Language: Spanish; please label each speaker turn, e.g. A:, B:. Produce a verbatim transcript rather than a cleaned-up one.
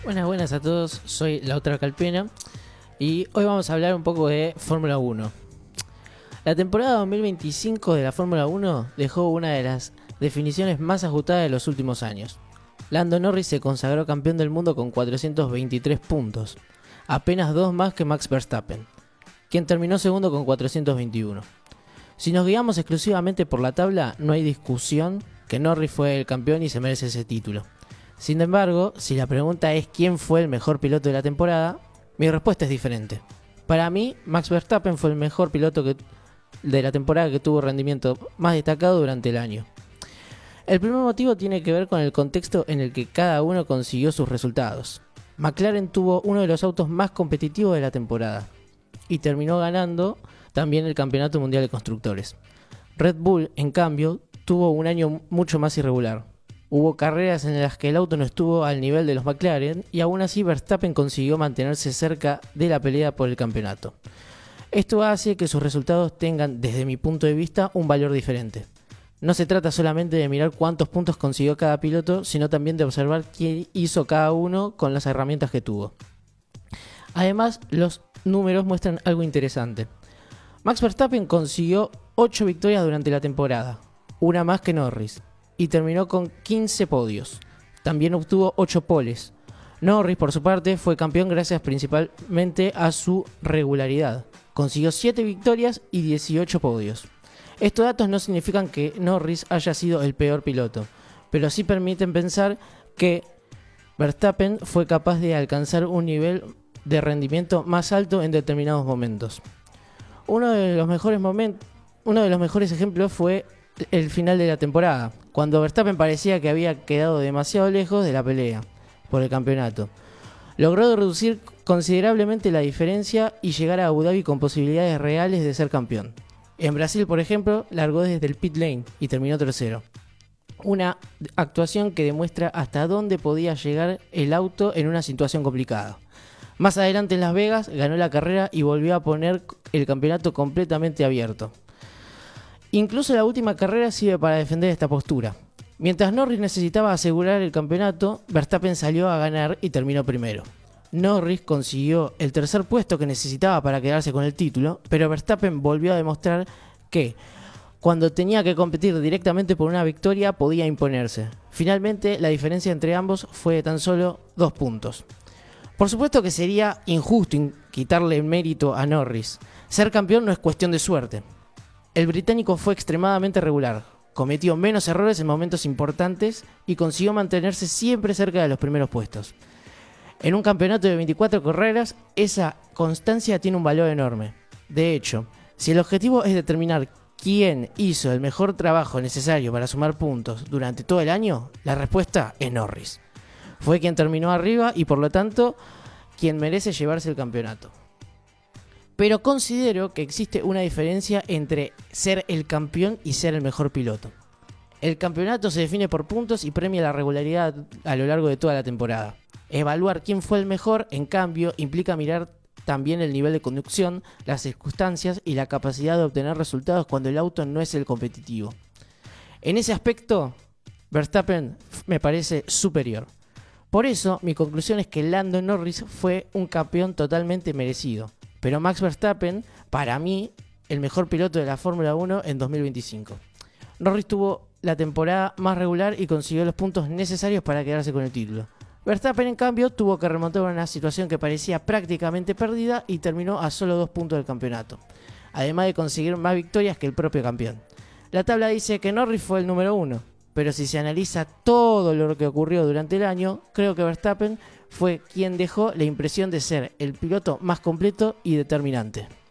A: Buenas, buenas a todos, soy Lautaro Calpena y hoy vamos a hablar un poco de Fórmula uno. La temporada dos mil veinticinco de la Fórmula uno dejó una de las definiciones más ajustadas de los últimos años. Lando Norris se consagró campeón del mundo con cuatrocientos veintitrés puntos, apenas dos más que Max Verstappen, quien terminó segundo con cuatrocientos veintiuno. Si nos guiamos exclusivamente por la tabla, no hay discusión que Norris fue el campeón y se merece ese título. Sin embargo, si la pregunta es quién fue el mejor piloto de la temporada, mi respuesta es diferente. Para mí, Max Verstappen fue el mejor piloto que, de la temporada que tuvo rendimiento más destacado durante el año. El primer motivo tiene que ver con el contexto en el que cada uno consiguió sus resultados. McLaren tuvo uno de los autos más competitivos de la temporada y terminó ganando también el Campeonato Mundial de Constructores. Red Bull, en cambio, tuvo un año mucho más irregular. Hubo carreras en las que el auto no estuvo al nivel de los McLaren y aún así Verstappen consiguió mantenerse cerca de la pelea por el campeonato. Esto hace que sus resultados tengan, desde mi punto de vista, un valor diferente. No se trata solamente de mirar cuántos puntos consiguió cada piloto, sino también de observar qué hizo cada uno con las herramientas que tuvo. Además, los números muestran algo interesante. Max Verstappen consiguió ocho victorias durante la temporada, una más que Norris, y terminó con quince podios. También obtuvo ocho poles. Norris, por su parte, fue campeón gracias principalmente a su regularidad. Consiguió siete victorias y dieciocho podios. Estos datos no significan que Norris haya sido el peor piloto, pero sí permiten pensar que Verstappen fue capaz de alcanzar un nivel de rendimiento más alto en determinados momentos. Uno de los mejores momentos, uno de los mejores ejemplos fue el final de la temporada, cuando Verstappen parecía que había quedado demasiado lejos de la pelea por el campeonato. Logró reducir considerablemente la diferencia y llegar a Abu Dhabi con posibilidades reales de ser campeón. En Brasil, por ejemplo, largó desde el pit lane y terminó tercero. Una actuación que demuestra hasta dónde podía llegar el auto en una situación complicada. Más adelante en Las Vegas ganó la carrera y volvió a poner el campeonato completamente abierto. Incluso la última carrera sirve para defender esta postura. Mientras Norris necesitaba asegurar el campeonato, Verstappen salió a ganar y terminó primero. Norris consiguió el tercer puesto que necesitaba para quedarse con el título, pero Verstappen volvió a demostrar que, cuando tenía que competir directamente por una victoria, podía imponerse. Finalmente, la diferencia entre ambos fue de tan solo dos puntos. Por supuesto que sería injusto quitarle el mérito a Norris. Ser campeón no es cuestión de suerte. El británico fue extremadamente regular, cometió menos errores en momentos importantes y consiguió mantenerse siempre cerca de los primeros puestos. En un campeonato de veinticuatro carreras, esa constancia tiene un valor enorme. De hecho, si el objetivo es determinar quién hizo el mejor trabajo necesario para sumar puntos durante todo el año, la respuesta es Norris. Fue quien terminó arriba y por lo tanto, quien merece llevarse el campeonato. Pero considero que existe una diferencia entre ser el campeón y ser el mejor piloto. El campeonato se define por puntos y premia la regularidad a lo largo de toda la temporada. Evaluar quién fue el mejor, en cambio, implica mirar también el nivel de conducción, las circunstancias y la capacidad de obtener resultados cuando el auto no es el competitivo. En ese aspecto, Verstappen me parece superior. Por eso, mi conclusión es que Lando Norris fue un campeón totalmente merecido. Pero Max Verstappen, para mí, el mejor piloto de la Fórmula uno en dos mil veinticinco. Norris tuvo la temporada más regular y consiguió los puntos necesarios para quedarse con el título. Verstappen, en cambio, tuvo que remontar una situación que parecía prácticamente perdida y terminó a solo dos puntos del campeonato, además de conseguir más victorias que el propio campeón. La tabla dice que Norris fue el número uno, pero si se analiza todo lo que ocurrió durante el año, creo que Verstappen fue quien dejó la impresión de ser el piloto más completo y determinante.